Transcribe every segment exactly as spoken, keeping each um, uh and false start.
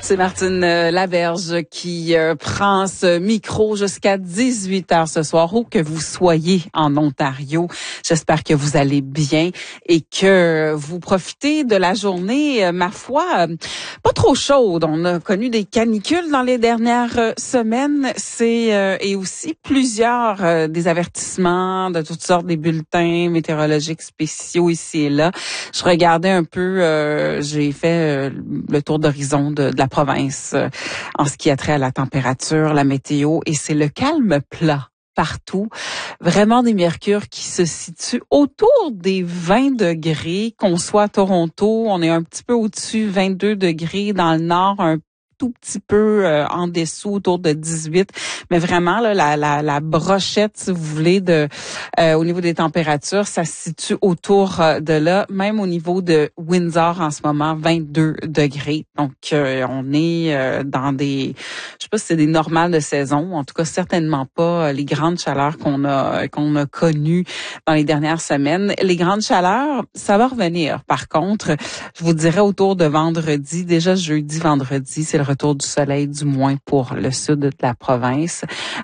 C'est Martine Laberge qui euh, prend ce micro jusqu'à dix-huit heures ce soir, où que vous soyez en Ontario. J'espère que vous allez bien et que vous profitez de la journée, euh, ma foi, euh, pas trop chaude. On a connu des canicules dans les dernières euh, semaines. C'est euh, et aussi plusieurs euh, des avertissements de toutes sortes, des bulletins météorologiques spéciaux ici et là. Je regardais un peu, euh, j'ai fait euh, le tour d'horizon de, de la province euh, en ce qui a trait à la température, la météo, et c'est le calme plat partout. Vraiment des mercures qui se situent autour des vingt degrés, qu'on soit à Toronto, on est un petit peu au-dessus, vingt-deux degrés dans le nord, un tout petit peu euh, en dessous, autour de dix-huit, mais vraiment là, la, la, la brochette, si vous voulez, de euh, au niveau des températures, ça se situe autour euh, de là, même au niveau de Windsor en ce moment, vingt-deux degrés. Donc euh, on est euh, dans des, je sais pas si c'est des normales de saison, en tout cas certainement pas euh, les grandes chaleurs qu'on a qu'on a connues dans les dernières semaines. Les grandes chaleurs, ça va revenir. Par contre, je vous dirais autour de vendredi, déjà jeudi, vendredi, c'est le retour du soleil, du moins pour le sud de la province.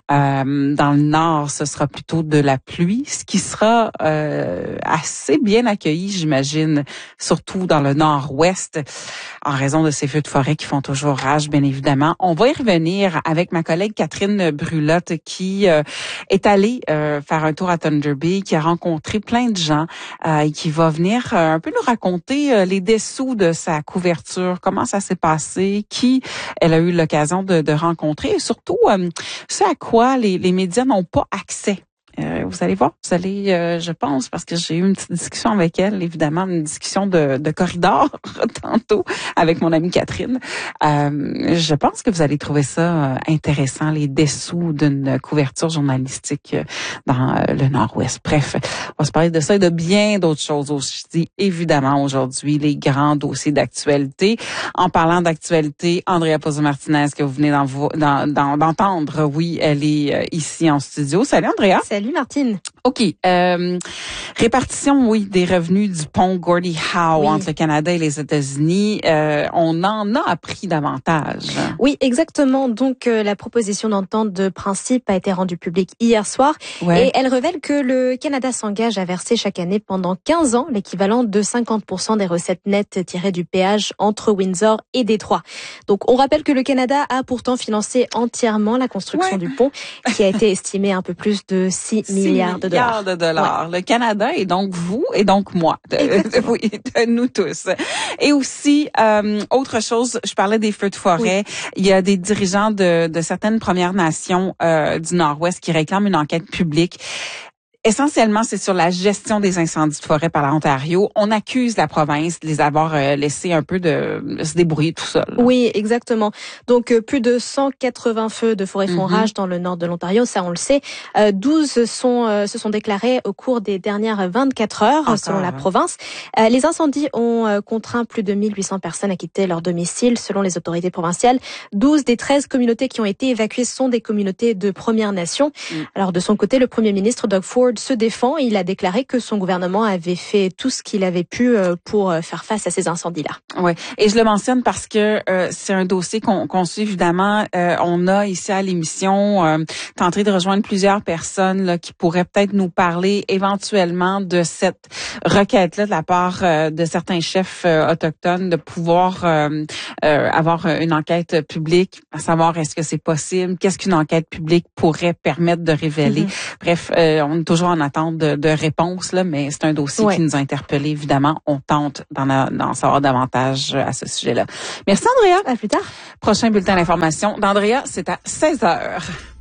Euh, dans le nord, ce sera plutôt de la pluie, ce qui sera euh, assez bien accueilli, j'imagine, surtout dans le nord-ouest, en raison de ces feux de forêt qui font toujours rage, bien évidemment. On va y revenir avec ma collègue Catherine Brulotte, qui euh, est allée euh, faire un tour à Thunder Bay, qui a rencontré plein de gens euh, et qui va venir euh, un peu nous raconter euh, les dessous de sa couverture, comment ça s'est passé, qui elle a eu l'occasion de, de rencontrer et surtout euh, ce à quoi les, les médias n'ont pas accès. Euh, vous allez voir, vous allez, euh, je pense, parce que j'ai eu une petite discussion avec elle, évidemment, une discussion de, de corridor tantôt avec mon amie Catherine. Euh, je pense que vous allez trouver ça intéressant, les dessous d'une couverture journalistique dans le Nord-Ouest. Bref, on va se parler de ça et de bien d'autres choses aussi. Évidemment, aujourd'hui, les grands dossiers d'actualité. En parlant d'actualité, Andrea Pozzo-Martinez, que vous venez d'en, d'en, d'entendre, oui, elle est ici en studio. Salut Andrea. Salut Martine. OK. Euh, répartition, oui, des revenus du pont Gordie Howe oui. entre le Canada et les États-Unis. Euh, on en a appris davantage. Oui, exactement. Donc, euh, la proposition d'entente de principe a été rendue publique hier soir. Ouais. Et elle révèle que le Canada s'engage à verser chaque année pendant quinze ans l'équivalent de cinquante pour cent des recettes nettes tirées du péage entre Windsor et Détroit. Donc, on rappelle que le Canada a pourtant financé entièrement la construction ouais. du pont, qui a été estimée à un peu plus de six milliards de dollars. de dollars. Ouais. Le Canada et donc vous et donc moi. De, de, oui, de nous tous. Et aussi, euh, autre chose, je parlais des feux de forêt. Oui. Il y a des dirigeants de, de certaines Premières Nations euh, du Nord-Ouest qui réclament une enquête publique. Essentiellement, c'est sur la gestion des incendies de forêt par l'Ontario. On accuse la province de les avoir euh, laissés un peu de se débrouiller tout seul. Oui, exactement. Donc, euh, plus de cent quatre-vingts feux de forêt font mm-hmm. rage dans le nord de l'Ontario, ça on le sait. Euh, douze sont, euh, se sont déclarés au cours des dernières vingt-quatre heures, Encore, selon la hein. province. Euh, les incendies ont euh, contraint plus de mille huit cents personnes à quitter leur domicile, selon les autorités provinciales. douze des treize communautés qui ont été évacuées sont des communautés de Premières Nations. Mm. Alors, de son côté, le premier ministre Doug Ford se défend. Il a déclaré que son gouvernement avait fait tout ce qu'il avait pu pour faire face à ces incendies-là. Oui, et je le mentionne parce que euh, c'est un dossier qu'on, qu'on suit évidemment. Euh, on a ici à l'émission euh, tenté de rejoindre plusieurs personnes là, qui pourraient peut-être nous parler éventuellement de cette requête-là de la part euh, de certains chefs euh, autochtones de pouvoir euh, euh, avoir une enquête publique, à savoir est-ce que c'est possible, qu'est-ce qu'une enquête publique pourrait permettre de révéler. Mm-hmm. Bref, euh, on est toujours en attente de, de réponses, là, mais c'est un dossier ouais. qui nous a interpellés, évidemment. On tente d'en, d'en savoir davantage à ce sujet-là. Merci, Andrea. À plus tard. Prochain bulletin d'information d'Andrea, c'est à seize heures.